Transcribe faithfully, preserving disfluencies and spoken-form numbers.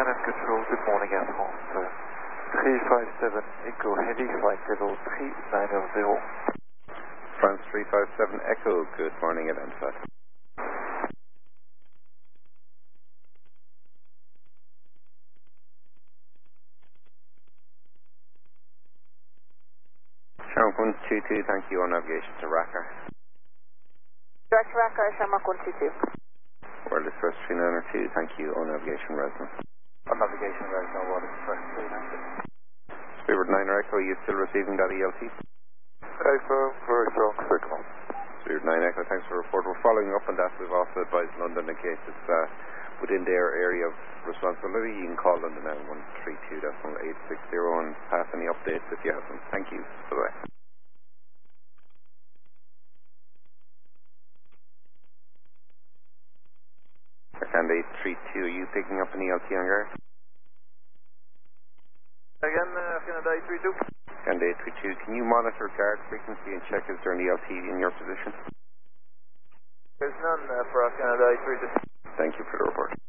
Skyline Control, good morning at home. three five seven Echo Heavy, flight level three nine zero. France three five seven Echo, good morning at Ansat. Shamrock one two two, thank you, on navigation to Racker. Direct to Racker, Shamrock one two two. World Express three nine two, thank you, on navigation Resna. On navigation Resna, World Express three nine two. Spirit nine Echo, are you still receiving that E L T? Echo, very strong signal. Spirit nine Echo, thanks for the report. We're following up on that. We've also advised London in case it's uh, within their area of responsibility. You can call London now, one three two eight six zero, and pass any updates if you have them. Thank you. Bye-bye. Canada eight three two, are you picking up an E L T on guard? Again, uh, Canada eight three two. Canada eight three two, can you monitor guard frequency and check is there an E L T in your position? There's none uh, for Canada eight three two. Thank you for the report.